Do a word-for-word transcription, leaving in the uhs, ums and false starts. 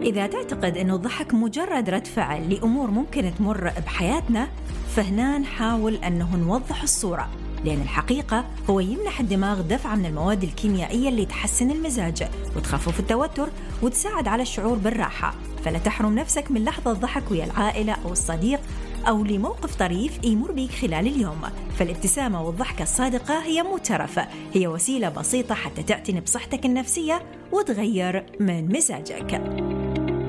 إذا تعتقد أنه الضحك مجرد رد فعل لأمور ممكن تمر بحياتنا، فهنا نحاول أنه نوضح الصورة، لأن الحقيقة هو يمنح الدماغ دفعة من المواد الكيميائية اللي تحسن المزاج وتخفف التوتر وتساعد على الشعور بالراحة. فلا تحرم نفسك من لحظة ضحك ويا العائلة أو الصديق، أو لموقف طريف يمر بيك خلال اليوم. فالابتسامة والضحكة الصادقة هي مو ترف، هي وسيلة بسيطة حتى تعتني بصحتك النفسية وتغير من مزاجك.